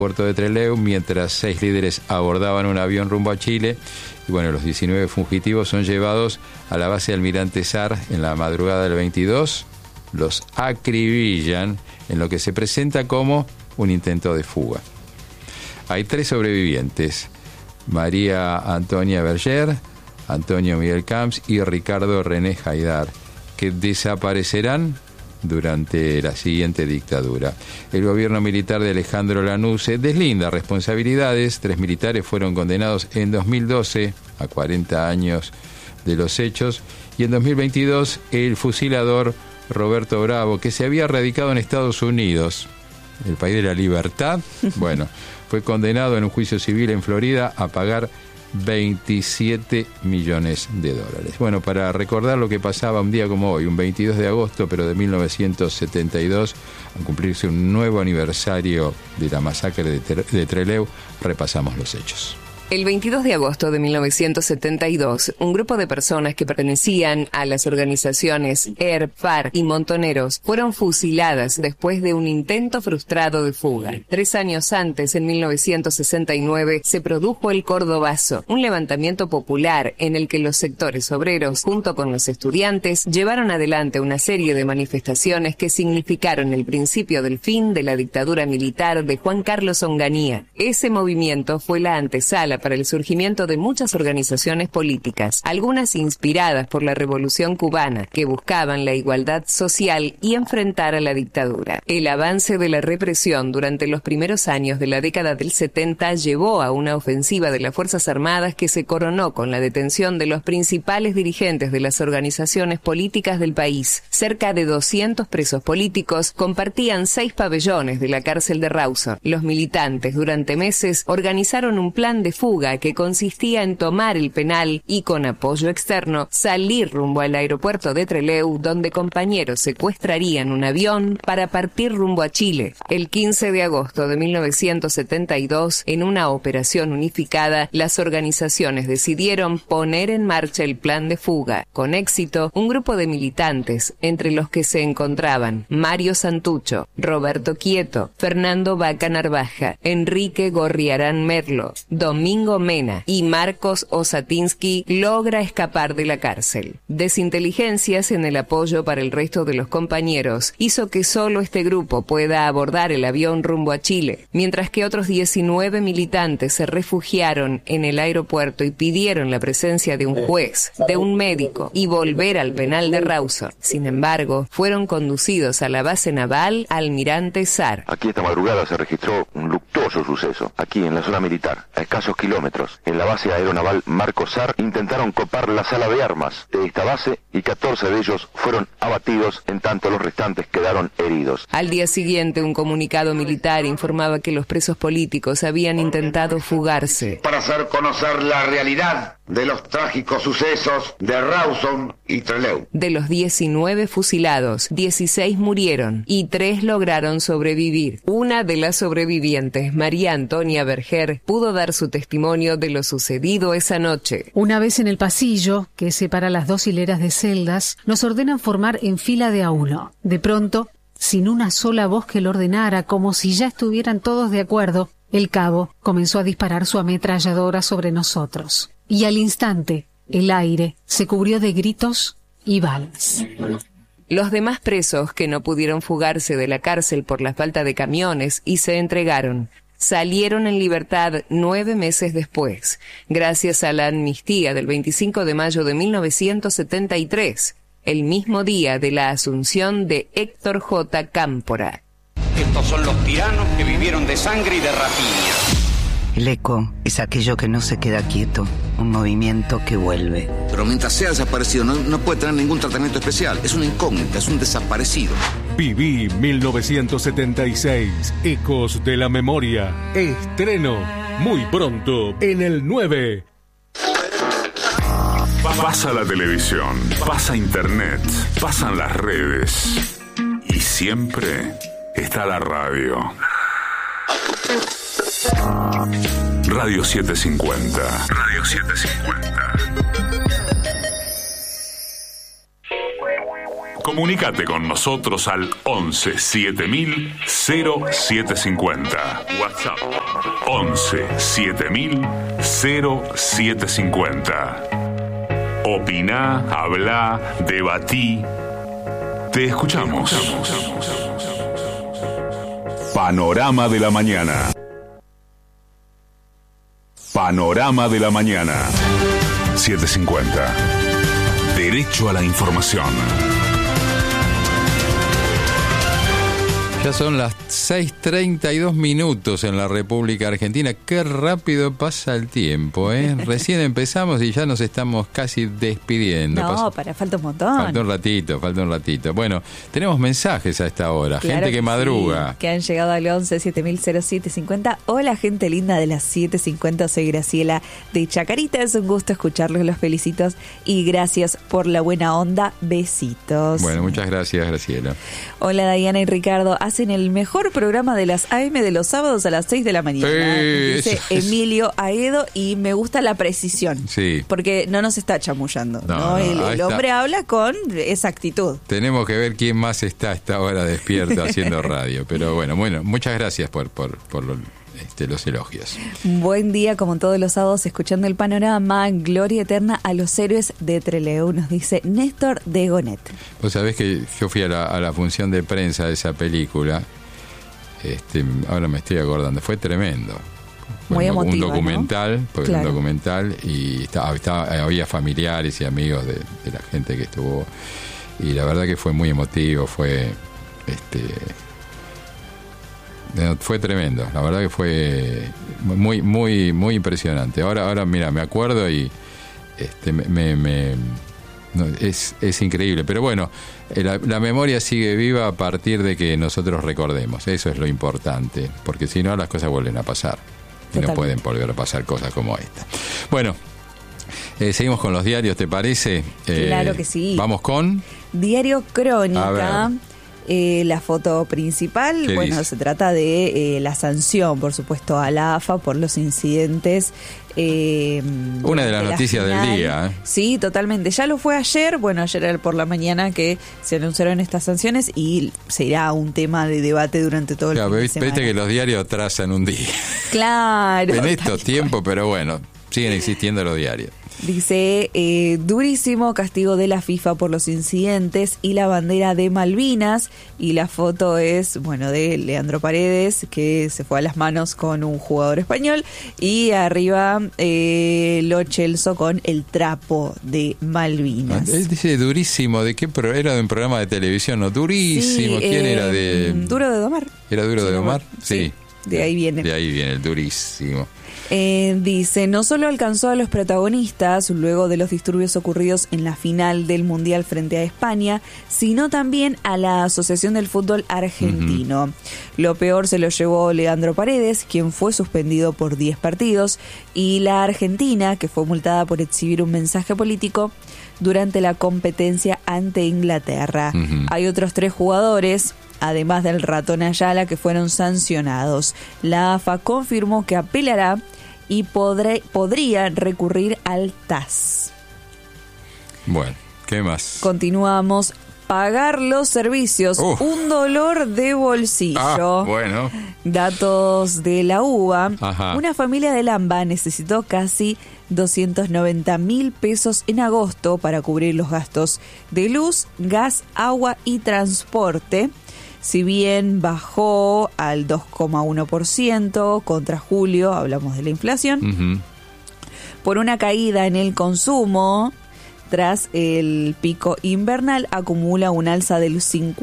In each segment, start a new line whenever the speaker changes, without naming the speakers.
puerto de Trelew, mientras 6 líderes abordaban un avión rumbo a Chile. Y bueno, los 19 fugitivos son llevados a la base Almirante Sar en la madrugada del 22. Los acribillan en lo que se presenta como un intento de fuga. Hay 3 sobrevivientes: María Antonia Berger, Antonio Miguel Camps y Ricardo René Haidar, que desaparecerán durante la siguiente dictadura. El gobierno militar de Alejandro Lanusse deslinda responsabilidades. 3 militares fueron condenados en 2012 a 40 años de los hechos, y en 2022 el fusilador Roberto Bravo, que se había radicado en Estados Unidos, el país de la libertad, bueno, fue condenado en un juicio civil en Florida a pagar $27 millones. Bueno, para recordar lo que pasaba un día como hoy, un 22 de agosto, pero de 1972, al cumplirse un nuevo aniversario de la masacre de Trelew, repasamos los hechos.
El 22 de agosto de 1972, un grupo de personas que pertenecían a las organizaciones ERP, FARC y Montoneros fueron fusiladas después de un intento frustrado de fuga. 3 años antes, en 1969, se produjo el Cordobazo, un levantamiento popular en el que los sectores obreros, junto con los estudiantes, llevaron adelante una serie de manifestaciones que significaron el principio del fin de la dictadura militar de Juan Carlos Onganía. Ese movimiento fue la antesala para el surgimiento de muchas organizaciones políticas, algunas inspiradas por la Revolución Cubana, que buscaban la igualdad social y enfrentar a la dictadura. El avance de la represión durante los primeros años de la década del 70 llevó a una ofensiva de las Fuerzas Armadas que se coronó con la detención de los principales dirigentes de las organizaciones políticas del país. Cerca de 200 presos políticos compartían 6 pabellones de la cárcel de Rawson. Los militantes durante meses organizaron un plan de fuga que consistía en tomar el penal y, con apoyo externo, salir rumbo al aeropuerto de Trelew, donde compañeros secuestrarían un avión para partir rumbo a Chile. El 15 de agosto de 1972, en una operación unificada, las organizaciones decidieron poner en marcha el plan de fuga. Con éxito, un grupo de militantes, entre los que se encontraban Mario Santucho, Roberto Quieto, Fernando Vaca Narvaja, Enrique Gorriarán Merlo, Domingo Mena y Marcos Osatinsky, logra escapar de la cárcel. Desinteligencias en el apoyo para el resto de los compañeros hizo que solo este grupo pueda abordar el avión rumbo a Chile, mientras que otros 19 militantes se refugiaron en el aeropuerto y pidieron la presencia de un juez, de un médico y volver al penal de Rawson. Sin embargo, fueron conducidos a la base naval Almirante Sar.
Aquí esta madrugada se registró un luctuoso suceso. Aquí en la zona militar, a escasos kilómetros, en la base aeronaval Marcos Sar, intentaron copar la sala de armas de esta base y 14 de ellos fueron abatidos, en tanto los restantes quedaron heridos.
Al día siguiente, un comunicado militar informaba que los presos políticos habían intentado fugarse.
Para hacer conocer la realidad de los trágicos sucesos de Rawson y Trelew.
De los 19 fusilados, 16 murieron y 3 lograron sobrevivir. Una de las sobrevivientes, María Antonia Berger, pudo dar su testimonio de lo sucedido esa noche.
Una vez en el pasillo, que separa las 2 hileras de celdas, nos ordenan formar en fila de a 1. De pronto, sin una sola voz que lo ordenara, como si ya estuvieran todos de acuerdo, el cabo comenzó a disparar su ametralladora sobre nosotros. Y al instante, el aire se cubrió de gritos y balas.
Los demás presos, que no pudieron fugarse de la cárcel por la falta de camiones y se entregaron, salieron en libertad 9 meses después, gracias a la amnistía del 25 de mayo de 1973, el mismo día de la asunción de Héctor J. Cámpora.
Estos son los tiranos que vivieron de sangre y de rapiña.
El eco es aquello que no se queda quieto, un movimiento que vuelve.
Pero mientras sea desaparecido no puede tener ningún tratamiento especial. Es una incógnita, es un desaparecido.
Viví 1976, Ecos de la Memoria. Estreno muy pronto en el 9.
Pasa la televisión, pasa internet, pasan las redes. Y siempre está la radio. Radio 750. Radio 750. Comunicate con nosotros al 11 7000 0750. WhatsApp 11 7000 0750. Opiná, hablá, debatí. Te escuchamos. Panorama de la mañana. Panorama de la mañana. 750. Derecho a la información.
Ya son las 6:32 en la República Argentina. Qué rápido pasa el tiempo, ¿eh? Recién empezamos y ya nos estamos casi despidiendo.
Falta un montón.
Falta un ratito. Bueno, tenemos mensajes a esta hora. Claro, gente que madruga.
Sí, que han llegado al 11 7000 0750. Hola, gente linda de las 750. Soy Graciela de Chacarita. Es un gusto escucharlos, los felicitos y gracias por la buena onda. Besitos.
Bueno, muchas gracias, Graciela.
Hola, Diana y Ricardo. Hacen el mejor programa de las AM de los sábados a las 6 de la mañana. Dice Emilio Aedo, y me gusta la precisión.
Sí.
Porque no nos está chamullando. ¿no? El hombre habla con exactitud.
Tenemos que ver quién más está a esta hora despierto haciendo radio. Pero bueno, muchas gracias por los elogios.
Buen día, como todos los sábados, escuchando el panorama. Gloria eterna a los héroes de Trelew, nos dice Néstor de Gonet.
Vos sabés que yo fui a la función de prensa de esa película. Ahora me estoy acordando, fue tremendo.
Muy emotivo,
un documental, ¿no? Porque
claro.
Un documental, y había familiares y amigos de la gente que estuvo, y la verdad que fue muy emotivo, fue tremendo, la verdad que fue muy muy muy impresionante. Ahora mira, me acuerdo y es increíble, pero bueno, la memoria sigue viva a partir de que nosotros recordemos. Eso es lo importante, porque si no las cosas vuelven a pasar. Y no pueden volver a pasar cosas como esta. Bueno, seguimos con los diarios, ¿te parece?
Claro que sí.
Vamos con
Diario Crónica. La foto principal,
dice?
Se trata de la sanción, por supuesto, a la AFA por los incidentes.
Una de las noticias del día.
Sí, totalmente. Ya lo fue ayer, ayer por la mañana que se anunciaron estas sanciones y será un tema de debate durante todo el fin de semana.
Viste que los diarios trazan un día.
Claro.
En estos tiempos, pero bueno, siguen existiendo los diarios.
Dice, durísimo castigo de la FIFA por los incidentes y la bandera de Malvinas. Y la foto es, de Leandro Paredes, que se fue a las manos con un jugador español. Y arriba Lo Celso con el trapo de Malvinas.
Él dice durísimo, ¿de qué era? De un programa de televisión, ¿no? Durísimo.
Sí,
¿Quién era?
Duro de domar.
¿Era Duro de domar?
Sí. De ahí viene.
De ahí viene el durísimo.
Dice, no solo alcanzó a los protagonistas luego de los disturbios ocurridos en la final del Mundial frente a España, sino también a la Asociación del Fútbol Argentino. Uh-huh. Lo peor se lo llevó Leandro Paredes, quien fue suspendido por 10 partidos, y la Argentina, que fue multada por exhibir un mensaje político durante la competencia ante Inglaterra. Uh-huh. Hay otros 3 jugadores, además del ratón Ayala, que fueron sancionados. La AFA confirmó que apelará y podría recurrir al TAS.
Bueno, ¿qué más?
Continuamos. Pagar los servicios, un dolor de bolsillo.
Bueno.
Datos de la UBA.
Ajá.
Una familia de Lamba necesitó casi 290.000 pesos en agosto para cubrir los gastos de luz, gas, agua y transporte. Si bien bajó al 2,1% contra julio, hablamos de la inflación, uh-huh, por una caída en el consumo tras el pico invernal, acumula un alza del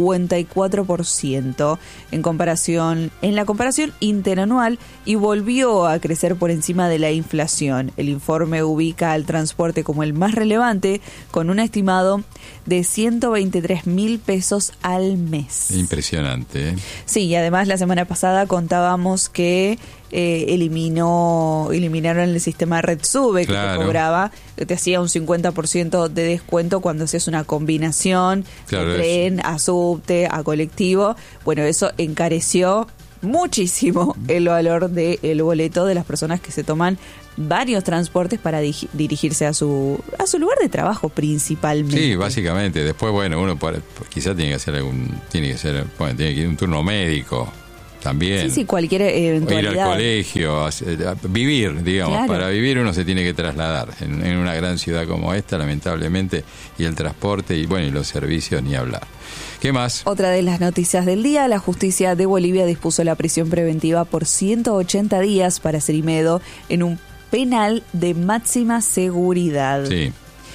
54% en la comparación interanual y volvió a crecer por encima de la inflación. El informe ubica al transporte como el más relevante, con un estimado de 123.000 pesos al mes.
Impresionante, ¿eh?
Sí, y además la semana pasada contábamos que eliminaron el sistema Red Sube, que te cobraba, te hacía un 50% de descuento cuando hacías una combinación de tren a subte, a colectivo. Bueno, eso encareció muchísimo el valor del boleto de las personas que se toman varios transportes para dirigirse a su lugar de trabajo principalmente.
Sí, básicamente. Después, bueno, uno quizás tiene que ir a un turno médico también.
Sí, cualquier eventualidad.
Ir al colegio, a vivir, digamos. Claro. Para vivir uno se tiene que trasladar en una gran ciudad como esta, lamentablemente, y el transporte y los servicios ni hablar. ¿Qué más?
Otra de las noticias del día, la justicia de Bolivia dispuso la prisión preventiva por 180 días para Cerimedo en un penal de máxima seguridad.
Sí.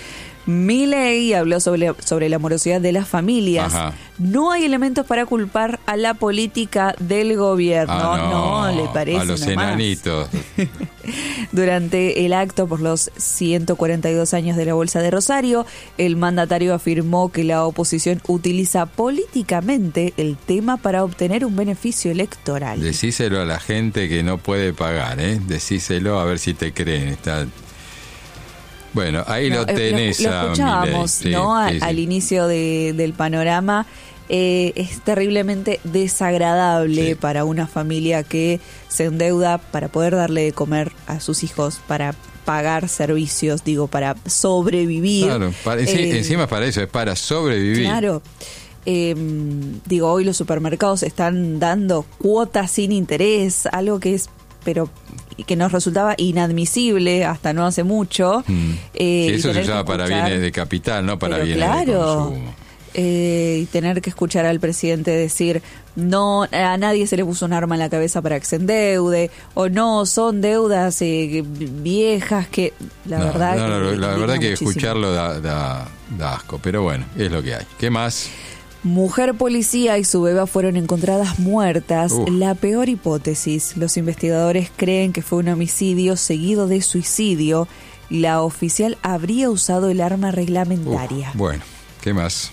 Milei habló sobre la morosidad de las familias.
Ajá.
No hay elementos para culpar a la política del gobierno. No, le parece.
A los enanitos.
Durante el acto por los 142 años de la Bolsa de Rosario, el mandatario afirmó que la oposición utiliza políticamente el tema para obtener un beneficio electoral.
Decíselo a la gente que no puede pagar, Decíselo a ver si te creen. Bueno, ahí lo tenés.
Lo escuchábamos,
sí,
¿no?
Sí.
Al inicio del panorama. Es terriblemente desagradable para una familia que se endeuda para poder darle de comer a sus hijos, para pagar servicios, para sobrevivir.
Claro, encima para eso, es para sobrevivir.
Claro. Hoy los supermercados están dando cuotas sin interés, algo que que nos resultaba inadmisible hasta no hace mucho.
Eso se usaba para bienes de capital, no para bienes de consumo.
Y tener que escuchar al presidente decir, no, a nadie se le puso un arma en la cabeza para que se endeude, o no, son deudas viejas que la verdad
que
muchísimo.
Escucharlo da asco, pero bueno, es lo que hay. ¿Qué más?
Mujer policía y su beba fueron encontradas muertas. La peor hipótesis. Los investigadores creen que fue un homicidio seguido de suicidio. La oficial habría usado el arma reglamentaria.
Bueno, ¿qué más?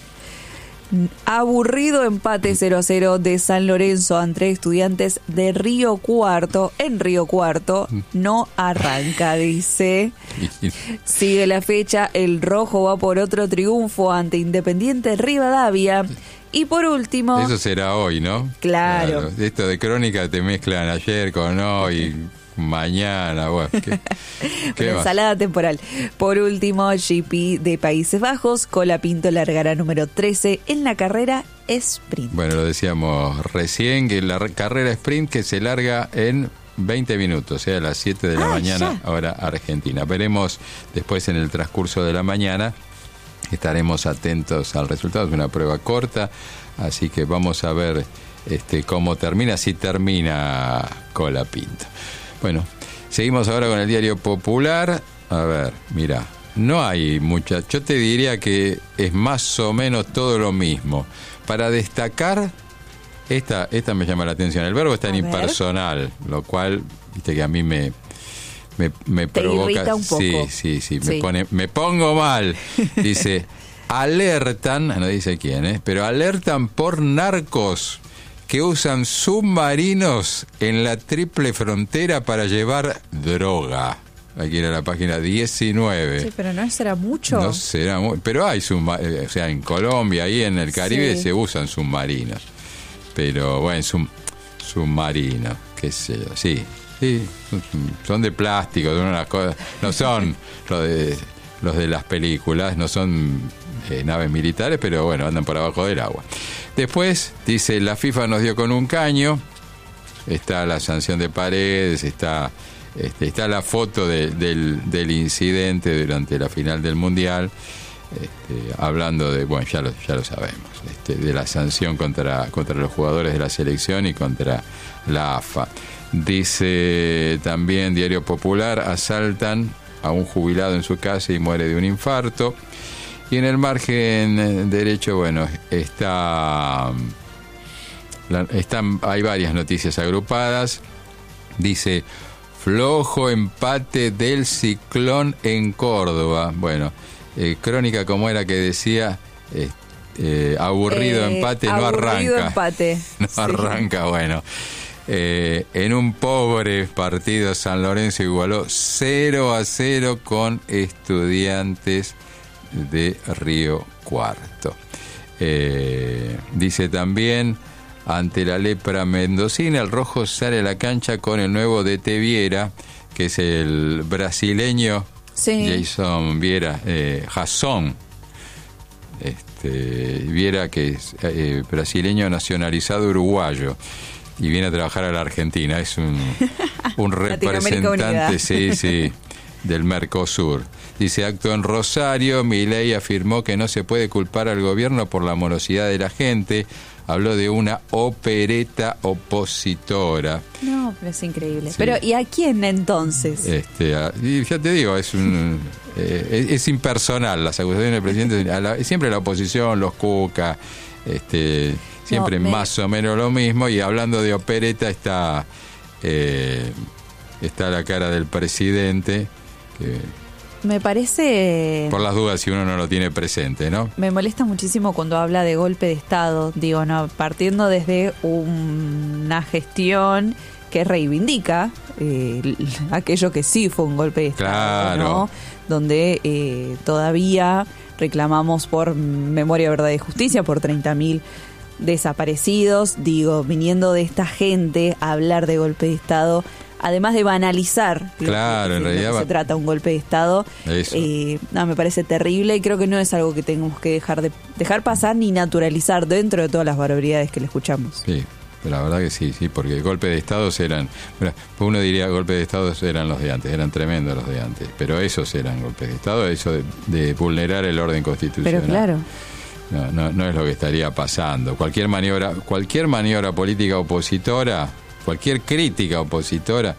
Aburrido empate 0-0 de San Lorenzo entre Estudiantes de Río Cuarto. En Río Cuarto no arranca, dice. Sigue la fecha, el rojo va por otro triunfo ante Independiente Rivadavia. Y por último...
Eso será hoy, ¿no?
Claro.
Esto de crónica te mezclan ayer con hoy... Mañana, bueno, ¿qué
una ensalada temporal. Por último, GP de Países Bajos, Colapinto largará número 13 en la carrera sprint.
Bueno, lo decíamos recién, que la carrera sprint que se larga en 20 minutos, o sea, a las 7 de la mañana, hora argentina. Veremos después en el transcurso de la mañana, estaremos atentos al resultado. Es una prueba corta, así que vamos a ver cómo termina, si termina Colapinto. Bueno, seguimos ahora con el Diario Popular. A ver, mira, no hay mucha. Yo te diría que es más o menos todo lo mismo. Para destacar, esta me llama la atención. El verbo es tan impersonal, lo cual, viste que a mí me provoca.
Irrita un poco.
Sí. Me pongo mal. Dice, alertan, no dice quién, pero alertan por narcos que usan submarinos en la triple frontera para llevar droga. Aquí era la página 19.
Sí, pero no será mucho.
No será mucho, pero hay o sea, en Colombia y en el Caribe se usan submarinos. Pero bueno, submarinos, qué sé yo, sí, son de plástico, de unas cosas, no son los de las películas, no son naves militares, pero bueno, andan por abajo del agua. Después dice, la FIFA nos dio con un caño, está la sanción de Paredes, está la foto del incidente durante la final del Mundial, hablando de, bueno, ya lo sabemos, de la sanción contra los jugadores de la selección y contra la AFA. Dice también Diario Popular, asaltan a un jubilado en su casa y muere de un infarto. Y en el margen derecho, bueno, hay varias noticias agrupadas. Dice, flojo empate del Ciclón en Córdoba. Bueno, crónica como era que decía, aburrido empate, no arranca.
Aburrido empate.
No arranca, bueno. En un pobre partido, San Lorenzo igualó 0-0 con Estudiantes de Río Cuarto. Dice también, ante la lepra mendocina. El rojo sale a la cancha con el nuevo DT Viera, que es el brasileño Jason Viera, Jason Viera, que es brasileño nacionalizado uruguayo y viene a trabajar a la Argentina. Es un representante del Mercosur. Dice, acto en Rosario, Milei afirmó que no se puede culpar al gobierno por la morosidad de la gente. Habló de una opereta opositora.
No, pero es increíble. Sí. Pero ¿y a quién entonces?
Y ya te digo, es impersonal las acusaciones del presidente. Siempre la oposición, los cuca, siempre más o menos lo mismo. Y hablando de opereta está la cara del presidente, que
me parece...
Por las dudas, si uno no lo tiene presente, ¿no?
Me molesta muchísimo cuando habla de golpe de Estado. Digo, no, partiendo desde una gestión que reivindica aquello que sí fue un golpe de Estado,
claro,
¿no? Donde todavía reclamamos por memoria, verdad y justicia, por 30.000 desaparecidos. Digo, viniendo de esta gente a hablar de golpe de Estado, además de banalizar
claro, en realidad
se trata un golpe de Estado, me parece terrible y creo que no es algo que tengamos que dejar pasar ni naturalizar dentro de todas las barbaridades que le escuchamos.
Sí, la verdad que sí, porque golpes de Estado eran, uno diría golpes de Estado eran los de antes, eran tremendos los de antes, pero esos eran golpes de Estado, eso de vulnerar el orden constitucional.
Pero claro.
No es lo que estaría pasando. Cualquier maniobra política opositora, cualquier crítica opositora,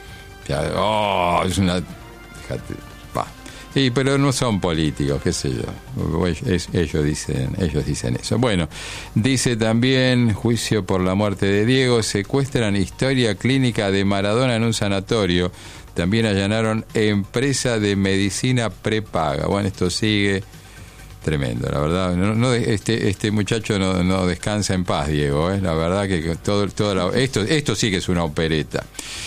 es una... Fíjate, sí, pero no son políticos, qué sé yo. Ellos dicen eso. Bueno, dice también, juicio por la muerte de Diego, secuestran historia clínica de Maradona en un sanatorio. También allanaron empresa de medicina prepaga. Bueno, esto sigue... Tremendo, la verdad. Este muchacho no descansa en paz, Diego. La verdad que esto sí que es una opereta.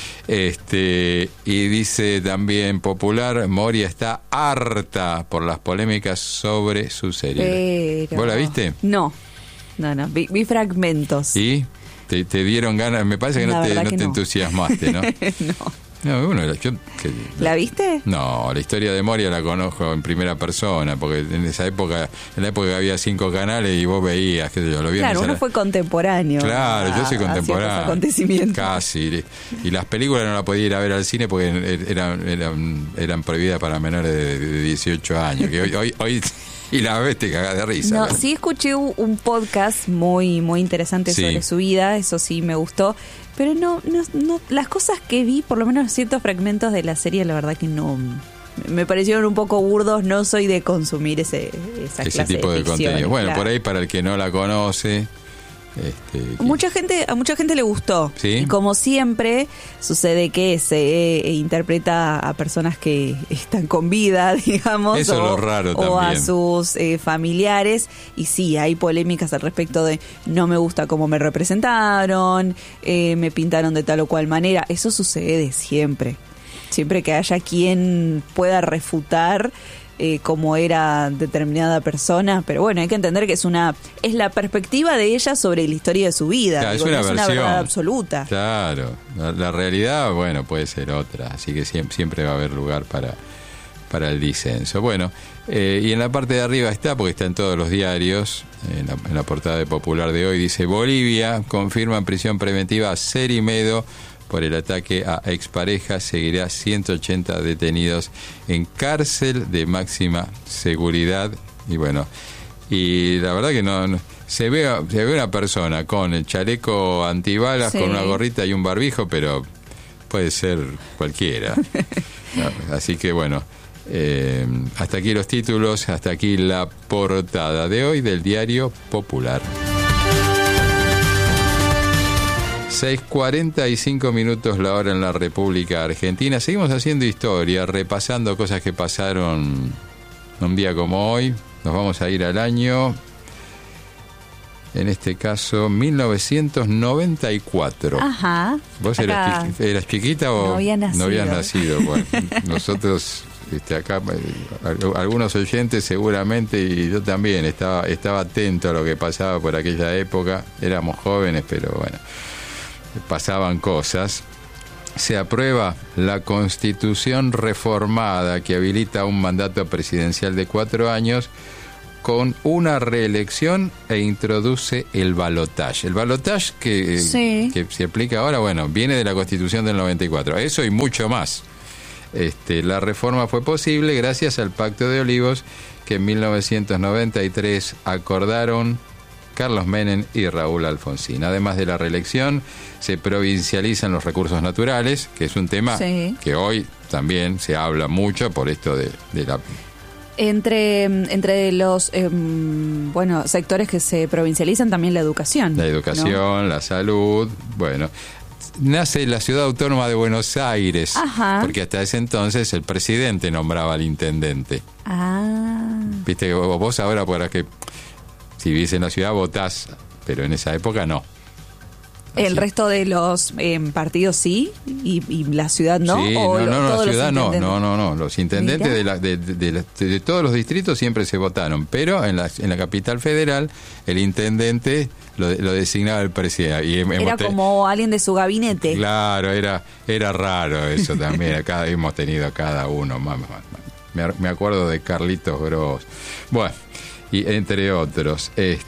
Y dice también Popular, Moria está harta por las polémicas sobre su serie. ¿Vos la viste?
No. Vi fragmentos.
¿Y? ¿Te dieron ganas? Me parece que no te entusiasmaste, ¿no?
No.
No,
¿La viste?
No, la historia de Moria la conozco en primera persona, porque en la época que había 5 canales y vos veías, qué sé yo, lo vi.
Claro, uno fue contemporáneo.
Claro, yo soy contemporáneo.
Acontecimientos.
Casi. Y las películas no las podía ir a ver al cine porque eran prohibidas para menores de 18 años. Que hoy y la ves te cagás de risa.
No, sí escuché un podcast muy, muy interesante sobre su vida, eso sí me gustó. Pero no, las cosas que vi, por lo menos ciertos fragmentos de la serie, la verdad que no, me parecieron un poco burdos. No soy de consumir ese
tipo de contenido. Bueno, claro. Por ahí para el que no la conoce,
a mucha gente le gustó.
¿Sí?
Y como siempre sucede que se interpreta a personas que están con vida, digamos,
eso es lo raro
o
también.
A sus familiares, y sí, hay polémicas al respecto de no me gusta cómo me representaron, me pintaron de tal o cual manera. Eso sucede siempre que haya quien pueda refutar cómo era determinada persona, pero bueno, hay que entender que es la perspectiva de ella sobre la historia de su vida.
Claro,
es una verdad absoluta.
Claro, la realidad, bueno, puede ser otra, así que siempre va a haber lugar para el disenso. Bueno, y en la parte de arriba está, porque está en todos los diarios, en la portada de Popular de hoy, dice: Bolivia confirma en prisión preventiva a Cerimedo por el ataque a expareja, seguirá 180 detenidos en cárcel de máxima seguridad. Y bueno, y la verdad que no se ve una persona con el chaleco antibalas, con una gorrita y un barbijo, pero puede ser cualquiera. Así que bueno, hasta aquí los títulos, hasta aquí la portada de hoy del diario Popular. 6:45 la hora en la República Argentina. Seguimos haciendo historia, repasando cosas que pasaron un día como hoy. Nos vamos a ir al año, en este caso, 1994.
Ajá.
¿Vos eras chiquita o
no había nacido?
Bueno, nosotros Acá algunos oyentes seguramente, y yo también, estaba atento a lo que pasaba por aquella época. Éramos jóvenes, pero bueno, pasaban cosas. Se aprueba la Constitución reformada que habilita un mandato presidencial de 4 años con una reelección e introduce el balotaje. El balotaje que se aplica ahora, bueno, viene de la Constitución del 94. Eso y mucho más. La reforma fue posible gracias al Pacto de Olivos que en 1993 acordaron Carlos Menem y Raúl Alfonsín. Además de la reelección, se provincializan los recursos naturales, que es un tema que hoy también se habla mucho por esto de la...
Entre los sectores que se provincializan, también la educación.
La educación, ¿no? La salud, bueno... Nace la Ciudad Autónoma de Buenos Aires, porque hasta ese entonces el presidente nombraba al intendente. Viste que vos ahora podrás que si vivís en la ciudad votás, pero en esa época no. Así.
¿El resto de los partidos sí? ¿Y la ciudad no?
Sí, la ciudad no. Los intendentes de todos los distritos siempre se votaron, pero en la capital federal el intendente lo designaba el presidente. Y
era como alguien de su gabinete.
Claro, era raro eso también. Acá hemos tenido cada uno. Me acuerdo de Carlitos Gross. Bueno, y entre otros,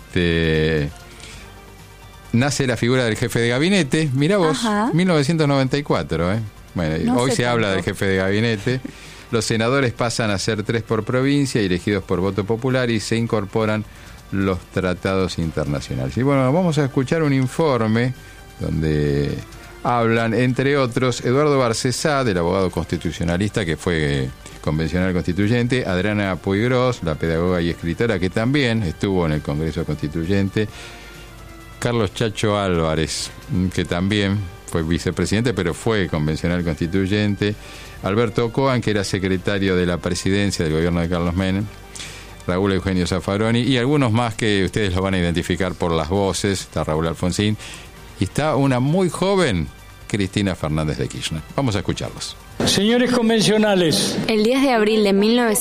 nace la figura del jefe de gabinete. Mirá vos, 1994, Bueno, hoy se habla del jefe de gabinete. Los senadores pasan a ser 3 por provincia, elegidos por voto popular, y se incorporan los tratados internacionales. Y bueno, vamos a escuchar un informe donde hablan, entre otros, Eduardo Barcesá, del abogado constitucionalista que fue convencional constituyente, Adriana Puigros, la pedagoga y escritora que también estuvo en el Congreso Constituyente, Carlos Chacho Álvarez, que también fue vicepresidente, pero fue convencional constituyente, Alberto Coan, que era secretario de la presidencia del gobierno de Carlos Menem, Raúl Eugenio Zaffaroni y algunos más que ustedes lo van a identificar por las voces. Está Raúl Alfonsín y está una muy joven Cristina Fernández de Kirchner. Vamos a escucharlos.
Señores convencionales.
El 10 de abril de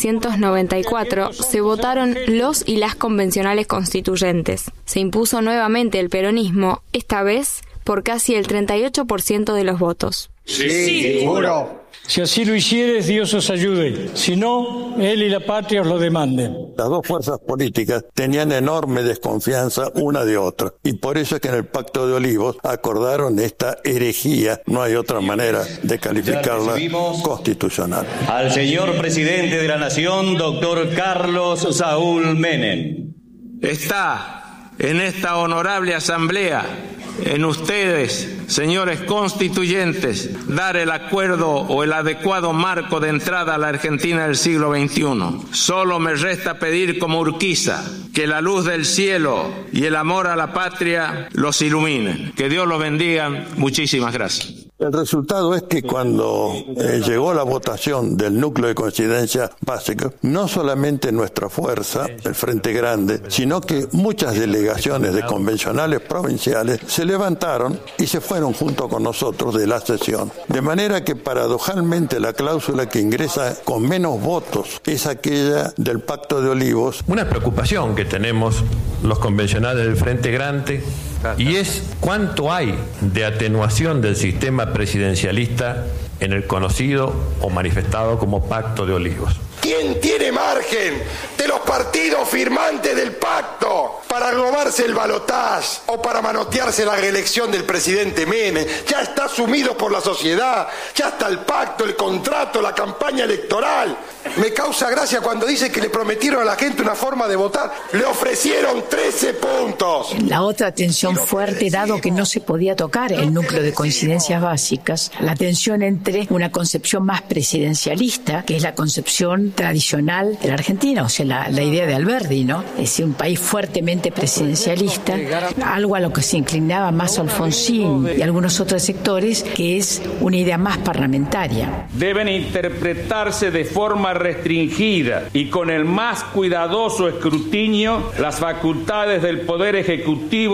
1994 se votaron los y las convencionales constituyentes. Se impuso nuevamente el peronismo, esta vez por casi el 38% de los votos.
Sí, seguro. Si así lo hicieres, Dios os ayude. Si no, Él y la patria os lo demanden.
Las dos fuerzas políticas tenían enorme desconfianza una de otra. Y por eso es que en el Pacto de Olivos acordaron esta herejía. No hay otra manera de calificarla constitucional.
Al señor presidente de la Nación, doctor Carlos Saúl Menem.
Está en esta honorable asamblea en ustedes, señores constituyentes, dar el acuerdo o el adecuado marco de entrada a la Argentina del siglo XXI. Solo me resta pedir como Urquiza que la luz del cielo y el amor a la patria los iluminen. Que Dios los bendiga. Muchísimas gracias.
El resultado es que cuando llegó la votación del núcleo de coincidencia básico, no solamente nuestra fuerza, el Frente Grande, sino que muchas delegaciones de convencionales provinciales se levantaron y se fueron junto con nosotros de la sesión. De manera que paradojalmente la cláusula que ingresa con menos votos es aquella del Pacto de Olivos.
Una preocupación que tenemos los convencionales del Frente Grande y es cuánto hay de atenuación del sistema presidencialista en el conocido o manifestado como Pacto de Olivos.
¿Quién tiene margen de los partidos firmantes del pacto para robarse el balotaje o para manotearse la reelección del presidente Menem? Ya está asumido por la sociedad, ya está el pacto, el contrato, la campaña electoral. Me causa gracia cuando dice que le prometieron a la gente una forma de votar. Le ofrecieron 13 puntos.
La otra tensión fuerte, dado que no se podía tocar el núcleo de coincidencias básicas, la tensión entre una concepción más presidencialista, que es la concepción tradicional de la Argentina, o sea, la idea de Alberdi, ¿no? Es decir, un país fuertemente presidencialista, algo a lo que se inclinaba más Alfonsín y algunos otros sectores, que es una idea más parlamentaria.
Deben interpretarse de forma restringida y con el más cuidadoso escrutinio las facultades del Poder Ejecutivo de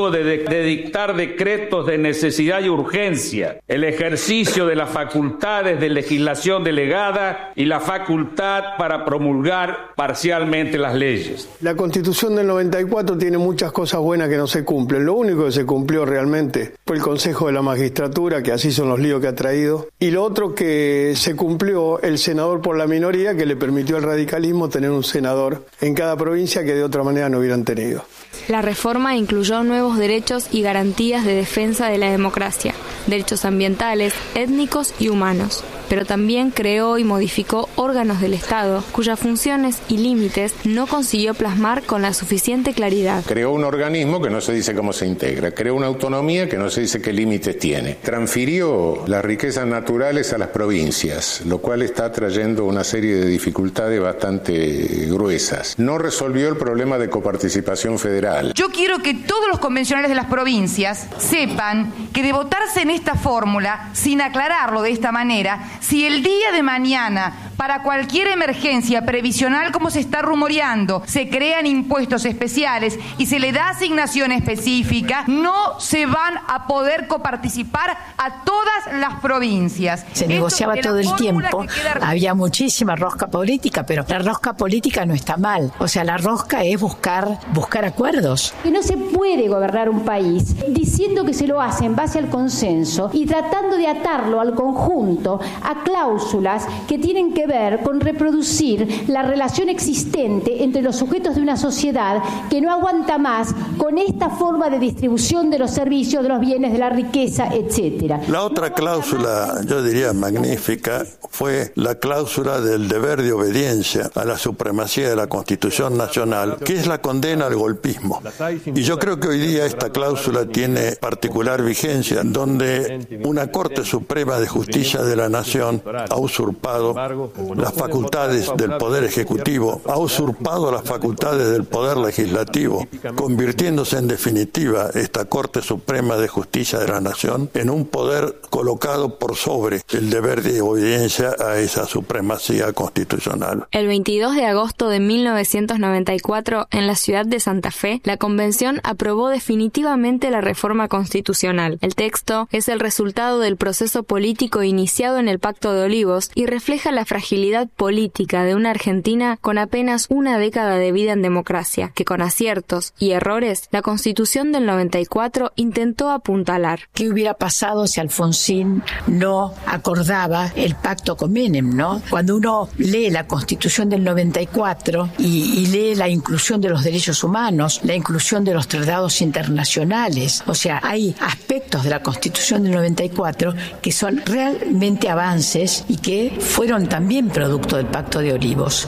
de dictar decretos de necesidad y urgencia, el ejercicio de las facultades de legislación delegada y la facultad para promulgar parcialmente las leyes.
La Constitución del 94 tiene muchas cosas buenas que no se cumplen. Lo único que se cumplió realmente fue el Consejo de la Magistratura, que así son los líos que ha traído. Y lo otro que se cumplió, el senador por la minoría, que le permitió al radicalismo tener un senador en cada provincia que de otra manera no hubieran tenido.
La reforma incluyó nuevos derechos y garantías de defensa de la democracia, derechos ambientales, étnicos y humanos, pero también creó y modificó órganos del Estado cuyas funciones y límites no consiguió plasmar con la suficiente claridad.
Creó un organismo que no se dice cómo se integra, creó una autonomía que no se dice qué límites tiene, transfirió las riquezas naturales a las provincias, lo cual está trayendo una serie de dificultades bastante gruesas. No resolvió el problema de coparticipación federal.
Yo quiero que todos los convencionales de las provincias sepan que de votarse en esta fórmula, sin aclararlo de esta manera, si el día de mañana, para cualquier emergencia previsional como se está rumoreando, se crean impuestos especiales y se le da asignación específica, no se van a poder coparticipar a todas las provincias.
Se negociaba todo el tiempo, había muchísima rosca política, pero la rosca política no está mal. O sea, la rosca es buscar acuerdos.
Y no se puede gobernar un país diciendo que se lo hace en base al consenso y tratando de atarlo al conjunto, a cláusulas que tienen que ver con reproducir la relación existente entre los sujetos de una sociedad que no aguanta más con esta forma de distribución de los servicios, de los bienes, de la riqueza, etcétera.
La otra cláusula, yo diría magnífica, fue la cláusula del deber de obediencia a la supremacía de la Constitución Nacional, que es la condena al golpismo. Y yo creo que hoy día esta cláusula tiene particular vigencia, donde una Corte Suprema de Justicia de la Nación ha usurpado las facultades del Poder Ejecutivo, ha usurpado las facultades del Poder Legislativo, convirtiéndose en definitiva esta Corte Suprema de Justicia de la Nación en un poder colocado por sobre el deber de obediencia a esa supremacía constitucional.
El 22 de agosto de 1994, en la ciudad de Santa Fe, la Convención aprobó definitivamente la reforma constitucional. El texto es el resultado del proceso político iniciado en el Pacto de Olivos y refleja la fragilidad política de una Argentina con apenas una década de vida en democracia, que con aciertos y errores la Constitución del 94 intentó apuntalar.
¿Qué hubiera pasado si Alfonsín no acordaba el pacto con Menem, no? Cuando uno lee la Constitución del 94 y lee la inclusión de los derechos humanos, la inclusión de los tratados internacionales, o sea, hay aspectos de la Constitución del 94 que son realmente avances y que fueron también producto del Pacto de Olivos.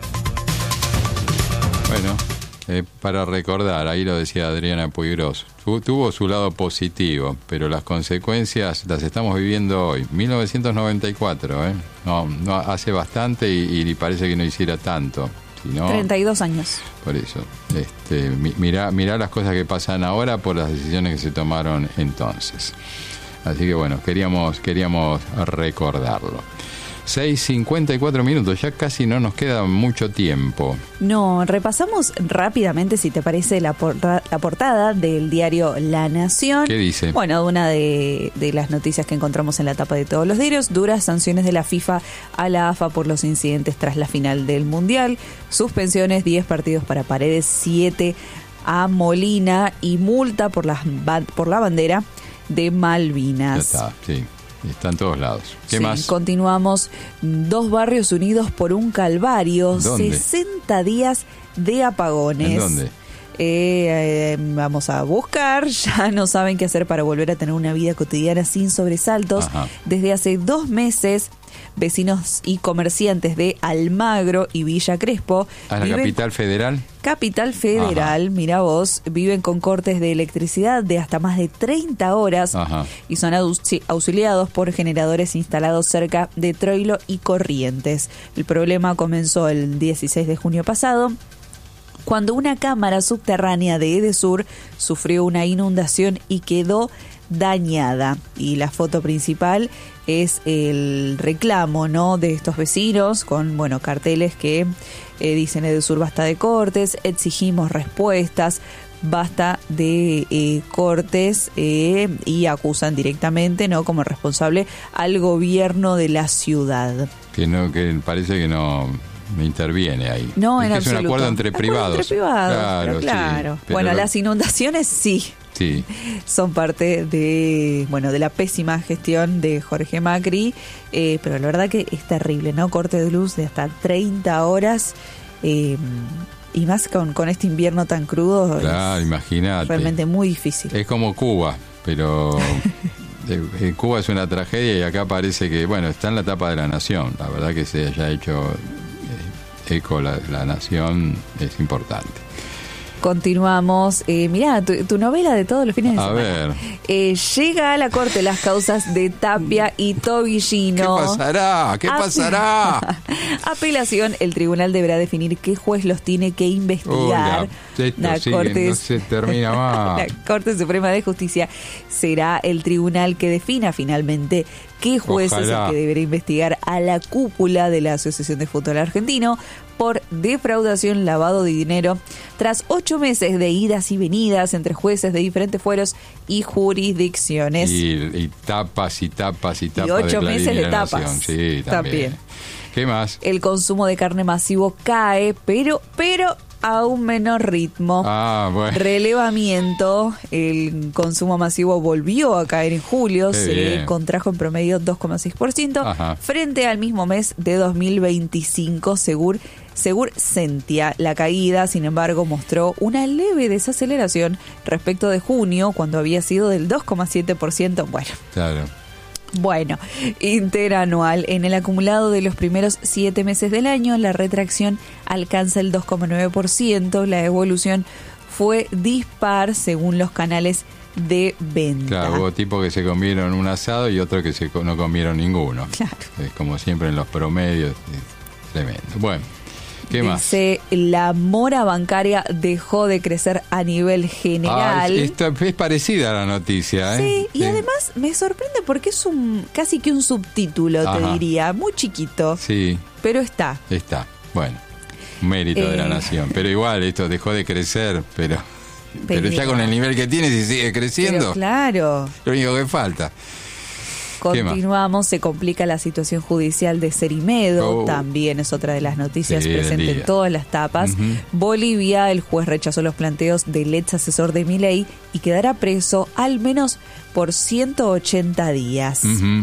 Bueno, para recordar, ahí lo decía Adriana Puigros, tuvo su lado positivo, pero las consecuencias las estamos viviendo hoy. 1994, no hace bastante y parece que no hiciera tanto. Sino,
32 años.
Por eso, mirá las cosas que pasan ahora por las decisiones que se tomaron entonces. Así que bueno, queríamos recordarlo. 6:54 minutos, ya casi no nos queda mucho tiempo.
No, repasamos rápidamente, si te parece, la portada del diario La Nación.
¿Qué dice?
Bueno, una de las noticias que encontramos en la tapa de todos los diarios: duras sanciones de la FIFA a la AFA por los incidentes tras la final del Mundial, suspensiones 10 partidos para Paredes, 7 a Molina y multa por la bandera de Malvinas.
Ya está, sí. Está en todos lados. ¿Qué más?
Continuamos. 2 barrios unidos por un calvario.
¿Dónde?
60 días de apagones.
¿En dónde?
Vamos a buscar. Ya no saben qué hacer para volver a tener una vida cotidiana sin sobresaltos.
Ajá.
Desde hace 2 meses, vecinos y comerciantes de Almagro y Villa Crespo.
¿A la capital federal?
Capital Federal, mira vos, viven con cortes de electricidad de hasta más de 30 horas.
Ajá.
Y son auxiliados por generadores instalados cerca de Troilo y Corrientes. El problema comenzó el 16 de junio pasado, cuando una cámara subterránea de Edesur sufrió una inundación y quedó dañada. Y la foto principal es el reclamo, ¿no?, de estos vecinos con, carteles que dicen: Edesur basta de cortes, exigimos respuestas, basta de cortes y acusan directamente, ¿no?, como responsable al gobierno de la ciudad.
Que parece que no interviene ahí.
No, en
es
absoluto.
un acuerdo entre privados.
Claro.
Sí,
bueno, las inundaciones sí.
Sí.
Son parte de la pésima gestión de Jorge Macri, pero la verdad que es terrible, ¿no? Corte de luz de hasta 30 horas, y más con este invierno tan crudo.
Claro, imagínate.
Realmente muy difícil.
Es como Cuba, pero Cuba es una tragedia y acá parece que, está en la tapa de La Nación. La verdad que se haya hecho eco la Nación es importante.
Continuamos. Mirá, tu novela de todos los fines de semana.
A ver.
Llega a la corte las causas de Tapia y Tobillino.
¿Qué pasará?
Apelación. El tribunal deberá definir qué juez los tiene que investigar.
No se termina más.
La Corte Suprema de Justicia será el tribunal que defina finalmente qué juez es el que deberá investigar a la cúpula de la Asociación de Fútbol Argentino por defraudación, lavado de dinero, tras 8 meses de idas y venidas entre jueces de diferentes fueros y jurisdicciones.
Y tapas y
8 meses de tapas.
Sí, también. ¿Qué más?
El consumo de carne masivo cae, pero a un menor ritmo. Relevamiento. El consumo masivo volvió a caer en julio. Se contrajo en promedio 2,6% frente al mismo mes de 2025, según Sentia. La caída, sin embargo, mostró una leve desaceleración respecto de junio, cuando había sido del 2,7%. Bueno, interanual. En el acumulado de los primeros 7 meses del año, la retracción alcanza el 2,9%. La evolución fue dispar según los canales de venta.
Claro, hubo tipos que se comieron un asado y otros que no comieron ninguno.
Claro.
Es como siempre en los promedios. Tremendo. Bueno, ¿qué más?
Dice, la mora bancaria dejó de crecer a nivel general.
Es parecida a la noticia,
Sí, y además me sorprende porque es casi que un subtítulo, te diría, muy chiquito.
Sí.
Pero está.
Bueno, mérito de la nación. Pero igual, esto dejó de crecer, pero ya con el nivel que tiene, si sigue creciendo.
Pero claro.
Lo único que falta.
Continuamos, se complica la situación judicial de Cerimedo, también es otra de las noticias presente en todas las tapas. Bolivia, el juez rechazó los planteos del ex asesor de Milei y quedará preso al menos por 180 días.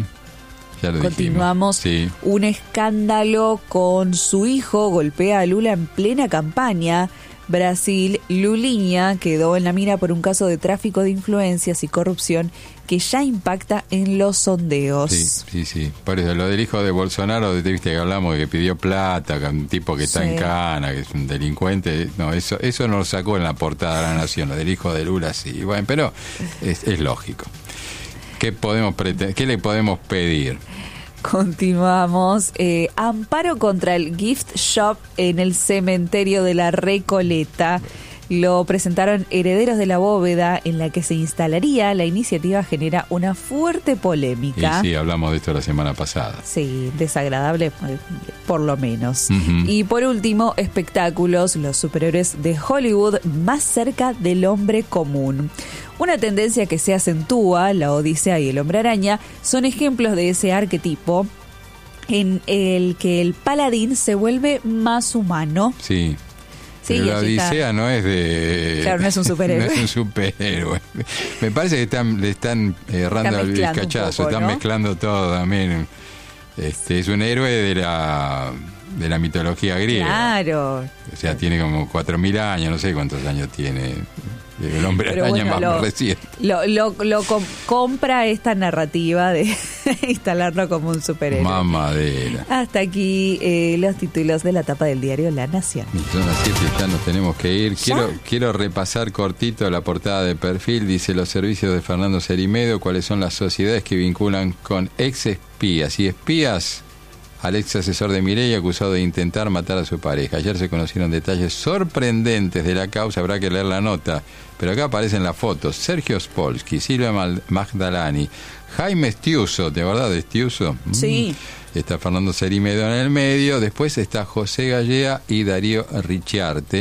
Continuamos, un escándalo con su hijo, golpea a Lula en plena campaña. Brasil, Lulinha quedó en la mira por un caso de tráfico de influencias y corrupción que ya impacta en los sondeos.
Sí. Por eso, lo del hijo de Bolsonaro, viste que hablamos de que pidió plata, un tipo que está en cana, que es un delincuente. No, eso no lo sacó en la portada de La Nación. Lo del hijo de Lula, sí. Bueno, pero es lógico. ¿Qué le podemos pedir?
Continuamos. Amparo contra el gift shop en el cementerio de la Recoleta. Lo presentaron herederos de la bóveda en la que se instalaría. La iniciativa genera una fuerte polémica.
Y sí, hablamos de esto la semana pasada.
Sí, desagradable por lo menos. Y por último, espectáculos. Los superhéroes de Hollywood más cerca del hombre común. Una tendencia que se acentúa, la Odisea y el Hombre Araña, son ejemplos de ese arquetipo en el que el paladín se vuelve más humano.
Sí. Pero la Odisea no es de...
Claro, no es un superhéroe.
No es un superhéroe. Me parece que le están errando al vizcachazo, están mezclando todo también. Es un héroe de la mitología griega.
Claro.
O sea, tiene como 4.000 años, no sé cuántos años tiene. El Hombre Araña más reciente.
Lo compra esta narrativa de instalarlo como un superhéroe.
Mamadera.
Hasta aquí los títulos de la tapa del diario La Nación.
Son las 7, ya nos tenemos que ir. Quiero repasar cortito la portada de perfil. Dice: los servicios de Fernando Cerimedo, cuáles son las sociedades que vinculan con ex espías y espías al ex asesor de Milei, acusado de intentar matar a su pareja. Ayer se conocieron detalles sorprendentes de la causa, habrá que leer la nota, pero acá aparecen las fotos. Sergio Spolsky, Silvia Magdalani, Jaime Stiuso, ¿de verdad de Stiuso?
Sí.
Está Fernando Cerimedo en el medio, después está José Gallea y Darío Ricciarte.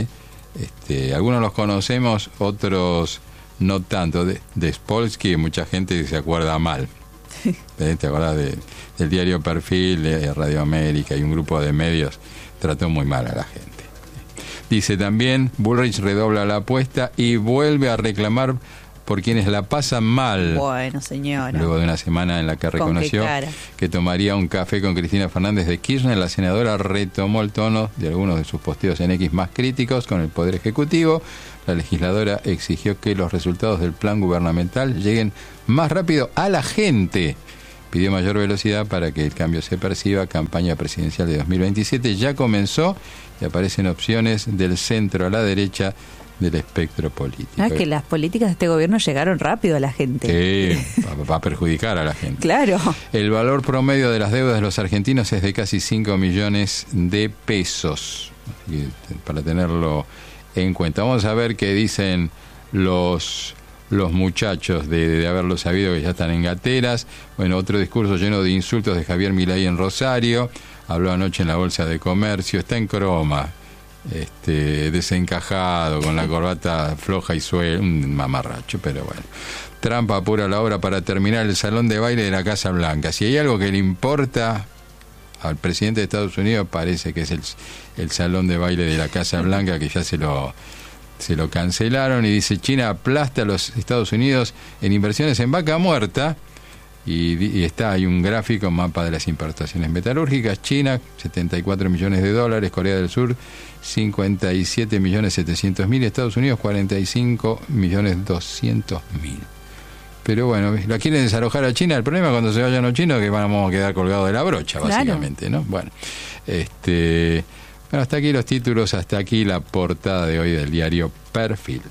Algunos los conocemos, otros no tanto. De Spolsky mucha gente se acuerda mal. ¿Te acuerdas del diario Perfil, de Radio América y un grupo de medios? Trató muy mal a la gente. Dice también, Bullrich redobla la apuesta y vuelve a reclamar por quienes la pasan mal.
Bueno, señora.
Luego de una semana en la que reconoció que tomaría un café con Cristina Fernández de Kirchner, la senadora retomó el tono de algunos de sus posteos en X más críticos con el Poder Ejecutivo. La legisladora exigió que los resultados del plan gubernamental lleguen más rápido a la gente. Pidió mayor velocidad para que el cambio se perciba. Campaña presidencial de 2027 ya comenzó y aparecen opciones del centro a la derecha del espectro político.
Que las políticas de este gobierno llegaron rápido a la gente.
Sí, va a perjudicar a la gente.
Claro.
El valor promedio de las deudas de los argentinos es de casi 5 millones de pesos. Para tenerlo en cuenta. Vamos a ver qué dicen los muchachos de haberlo sabido, que ya están en gateras. Bueno, otro discurso lleno de insultos de Javier Milei en Rosario. Habló anoche en la Bolsa de Comercio. Está en croma. Desencajado, con la corbata floja y suelta, un mamarracho, pero bueno. Trump apura la obra para terminar el salón de baile de la Casa Blanca. Si hay algo que le importa al presidente de Estados Unidos, parece que es el salón de baile de la Casa Blanca, que ya se lo cancelaron. Y dice, China aplasta a los Estados Unidos en inversiones en vaca muerta. Y hay un gráfico, mapa de las importaciones metalúrgicas. China, 74 millones de dólares. Corea del Sur, 57 millones 700 mil. Estados Unidos, 45 millones 200 mil. Pero bueno, la quieren desalojar a China. El problema es cuando se vayan los chinos, que vamos a quedar colgados de la brocha, básicamente, claro. ¿No? Bueno, hasta aquí los títulos, hasta aquí la portada de hoy del diario Perfil.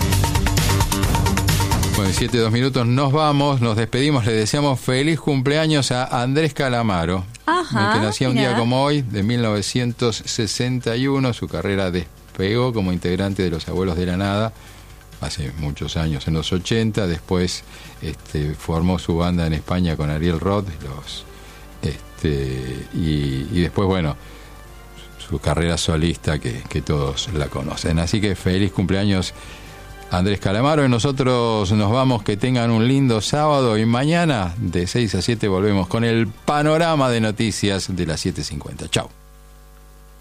Bueno, 7:02 nos vamos, nos despedimos, le deseamos feliz cumpleaños a Andrés Calamaro, el que nacía un día como hoy, de 1961. Su carrera despegó como integrante de Los Abuelos de la Nada hace muchos años, en los 80. Después formó su banda en España con Ariel Roth, y después, bueno, su carrera solista que todos la conocen. Así que feliz cumpleaños, Andrés Calamaro. Y nosotros nos vamos, que tengan un lindo sábado, y mañana de 6 a 7 volvemos con el panorama de noticias de las 7:50. Chau.